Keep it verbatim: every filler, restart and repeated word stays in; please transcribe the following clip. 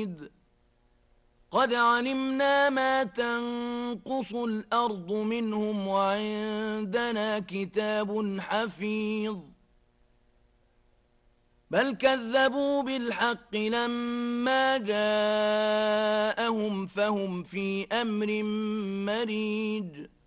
بعيد قد علمنا ما تنقص الأرض منهم وعندنا كتاب حفيظ بل كذبوا بالحق لما جاءهم فهم في أمر مريج